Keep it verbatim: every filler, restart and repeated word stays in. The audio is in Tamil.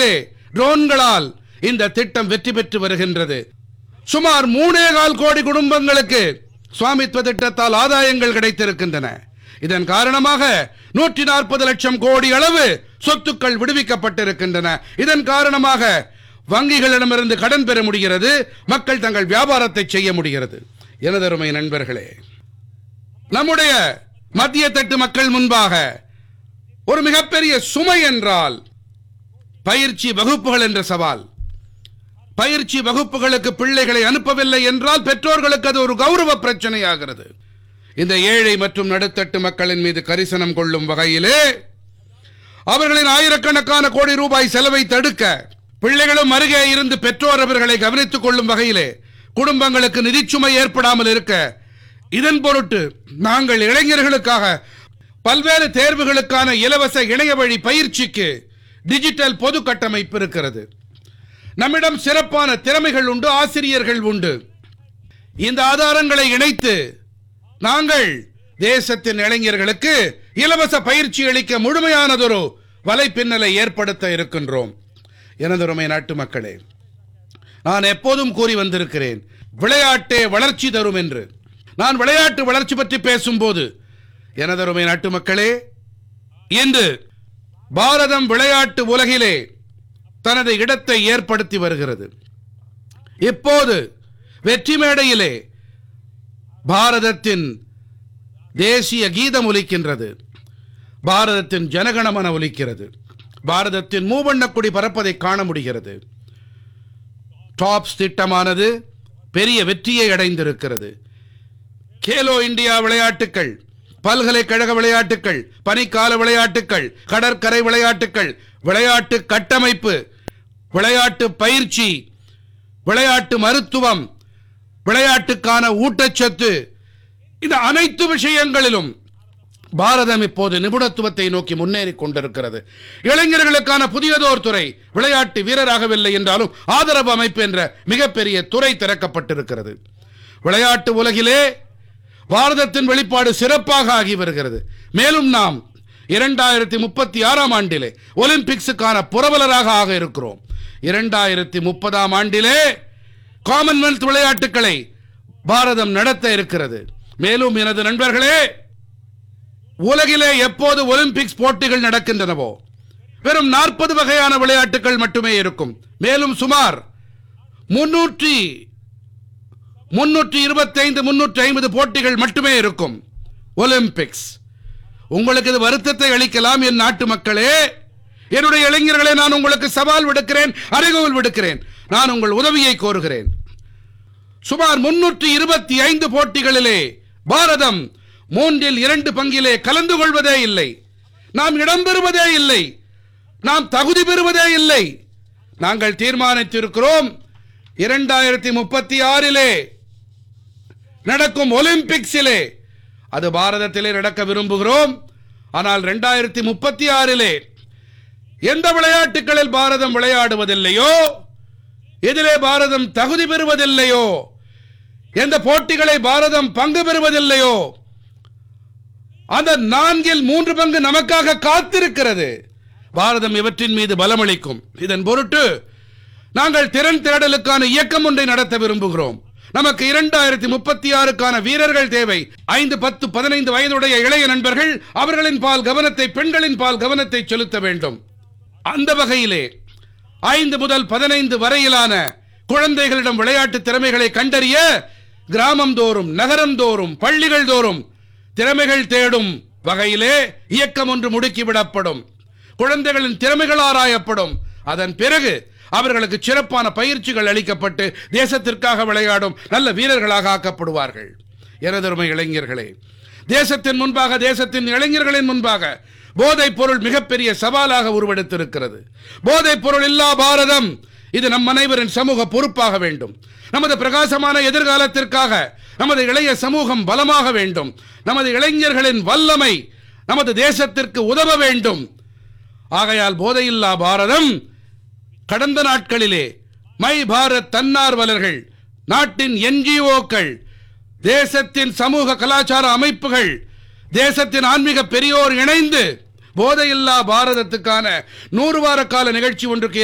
நாட்டிலே ட்ரோன்களால் இந்த திட்டம் வெற்றி பெற்று வருகின்றது. சுமார் மூணே கால் கோடி குடும்பங்களுக்கு சுவாமித்வ திட்டத்தால் ஆதாயங்கள் கிடைத்திருக்கின்றன. இதன் காரணமாக நூற்றி நாற்பது லட்சம் கோடி அளவு சொத்துக்கள் விடுவிக்கப்பட்டிருக்கின்றன. இதன் காரணமாக வங்கிகளிடமிருந்து கடன் பெற முடிகிறது, மக்கள் தங்கள் வியாபாரத்தை செய்ய முடிகிறது. எனதருமை நண்பர்களே, நம்முடைய மத்திய தட்டு மக்கள் முன்பாக ஒரு மிகப்பெரிய சுமை என்றால் பயிற்சி வகுப்புகள் என்ற சவால். பயிற்சி வகுப்புகளுக்கு பிள்ளைகளை அனுப்பவில்லை என்றால் பெற்றோர்களுக்கு அது ஒரு கௌரவ பிரச்சனையாகிறது. இந்த ஏழை மற்றும் நடுத்தட்டு மக்களின் மீது கரிசனம் கொள்ளும் வகையிலே அவர்களின் ஆயிரக்கணக்கான கோடி ரூபாய் செலவை தடுக்க, பிள்ளைகளும் அருகே இருந்து பெற்றோர் அவர்களை கவனித்துக் கொள்ளும் வகையிலே குடும்பங்களுக்கு நிதிச்சுமை ஏற்படாமல் இருக்க, இதன் பொருட்டு நாங்கள் இளைஞர்களுக்காக பல்வேறு தேர்வுகளுக்கான இலவச இணைய வழி பயிற்சிக்கு டிஜிட்டல் பொது கட்டமைப்பு இருக்கிறது. நம்மிடம் சிறப்பான திறமைகள் உண்டு, ஆசிரியர்கள் உண்டு. இந்த ஆதாரங்களை இணைத்து நாங்கள் தேசத்தின் இளைஞர்களுக்கு இலவச பயிற்சி அளிக்க முழுமையானதொரு வலைப்பின்னலை ஏற்படுத்த இருக்கின்றோம். எனதருமை நாட்டு மக்களே, நான் எப்போதும் கூறி வந்திருக்கிறேன், விளையாட்டே வளர்ச்சி தரும் என்று. நான் விளையாட்டு வளர்ச்சி பற்றி பேசும்போது, எனதருமை நாட்டு மக்களே, இன்று பாரதம் விளையாட்டு உலகிலே தனது இடத்தை ஏற்படுத்தி வருகிறது. இப்போது வெற்றி மேடையிலே பாரதத்தின் தேசிய கீதம் ஒலிக்கின்றது, பாரதத்தின் ஜனகணமன ஒலிக்கிறது, பாரதத்தின் மூவண்ணக்குடி பறப்பதை காண முடிகிறது. டாப்ஸ் திட்டமானது பெரிய வெற்றியை அடைந்திருக்கிறது. கேலோ இந்தியா விளையாட்டுக்கள், பல்கலைக்கழக விளையாட்டுக்கள், பனிக்கால விளையாட்டுக்கள், கடற்கரை விளையாட்டுக்கள், விளையாட்டு கட்டமைப்பு, விளையாட்டு பயிற்சி, விளையாட்டு மருத்துவம், விளையாட்டுக்கான ஊட்டச்சத்து, இந்த அனைத்து விஷயங்களிலும் பாரதம் இப்போது நிபுணத்துவத்தை நோக்கி முன்னேறி கொண்டிருக்கிறது. இளைஞர்களுக்கான புதியதோர் துறை, விளையாட்டு வீரராகவில்லை என்றாலும் ஆதரவு அமைப்பு என்ற மிகப்பெரிய துறை திறக்கப்பட்டிருக்கிறது. விளையாட்டு உலகிலே பாரதத்தின் வெளிப்பாடு சிறப்பாக ஆகி வருகிறது. மேலும் நாம் இரண்டாயிரத்தி முப்பத்தி ஆறாம் ஆண்டிலே ஒலிம்பிக்ஸுக்கான புரவலராக ஆக இருக்கிறோம். இரண்டாயிரத்தி முப்பதாம் ஆண்டிலே காமன்வெல்த் விளையாட்டுக்களை பாரதம் நடத்த இருக்கிறது. மேலும் எனது நண்பர்களே, உலகிலே எப்போது ஒலிம்பிக்ஸ் போட்டிகள் நடக்கின்றனவோ வெறும் நாற்பது வகையான விளையாட்டுகள் மட்டுமே இருக்கும். மேலும் சுமார் முன்னூற்றி முன்னூற்றி இருபத்தி ஐந்து முன்னூற்றி ஐம்பது போட்டிகள் மட்டுமே இருக்கும் ஒலிம்பிக்ஸ். உங்களுக்கு இது வருத்தத்தை அளிக்கலாம் என் நாட்டு மக்களே. என்னுடைய இளைஞர்களே, நான் உங்களுக்கு சவால் விடுக்கிறேன், அறைகோல் விடுக்கிறேன். நான் உங்கள் உதவியை கோருகிறேன். சுமார் முன்னூற்றி இருபத்தி ஐந்து போட்டிகளிலே பாரதம் மூன்றில் இரண்டு பங்கிலே கலந்து கொள்வதே இல்லை. நாம் இடம்பெறுவதே இல்லை, நாம் தகுதி பெறுவதே இல்லை. நாங்கள் தீர்மானித்திருக்கிறோம், இரண்டாயிரத்தி முப்பத்தி ஆறிலே நடக்கும் ஒலிம்பிக்ஸிலே அது பாரதத்திலே நடக்க விரும்புகிறோம். ஆனால் இரண்டாயிரத்தி முப்பத்தி ஆறிலே எந்த விளையாட்டுகளில் பாரதம் விளையாடுவதில்லையோ, எதிலே பாரதம் தகுதி பெறுவதில்லையோ, எந்த போட்டிகளை பாரதம் பங்கு பெறுவதில்லையோ, அந்த நான்கில் மூன்று பங்கு நமக்காக காத்திருக்கிறது. பாரதம் இவற்றின் மீது பலமளிக்கும். இதன் பொருட்டு நாங்கள் திறன் தேடலுக்கான இயக்கம் ஒன்றை நடத்த விரும்புகிறோம். நமக்கு இரண்டாயிரத்தி முப்பத்தி ஆறுக்கான வீரர்கள் தேவை. ஐந்து பத்து பதினைந்து வயதுடைய இளைய நண்பர்கள் அவர்களின் பால் கவனத்தை, பெண்களின் பால் கவனத்தை செலுத்த வேண்டும். அந்த வகையிலே ஐந்து முதல் பதினைந்து வரையிலான குழந்தைகளிடம் விளையாட்டு திறமைகளை கண்டறிய கிராமம் தோறும், நகரம் தோறும், பள்ளிகள் தோறும் திறமைகள் தேடும் வகையிலே இயக்கம் ஒன்று முடுக்கிவிடப்படும். குழந்தைகளின் திறமைகள் ஆராயப்படும். அதன் பிறகு அவர்களுக்கு சிறப்பான பயிற்சிகள் அளிக்கப்பட்டு தேசத்திற்காக விளையாடும் நல்ல வீரர்களாக ஆக்கப்படுவார்கள். எனதருமை இளைஞர்களே, தேசத்தின் முன்பாக, தேசத்தின் இளைஞர்களின் முன்பாக போதைப் பொருள் மிகப்பெரிய சவாலாக உருவெடுத்திருக்கிறது. போதைப் பொருள் இல்லா பாரதம், இது நம் அனைவரின் சமூக பொறுப்பாக வேண்டும். நமது பிரகாசமான எதிர்காலத்திற்காக நமது இளைய சமூகம் பலமாக வேண்டும். நமது இளைஞர்களின் வல்லமை நமது தேசத்திற்கு உதவ வேண்டும். ஆகையால் போதையில்லா பாரதம் கடந்த நாட்களிலே மை பாரத் தன்னார்வலர்கள், நாட்டின் என்ஜிஓக்கள், தேசத்தின் சமூக கலாச்சார அமைப்புகள், தேசத்தின் ஆன்மீக பெரியோர் இணைந்து போதையில்லா பாரதத்துக்கான நூறு வார கால நிகழ்ச்சி ஒன்றுக்கு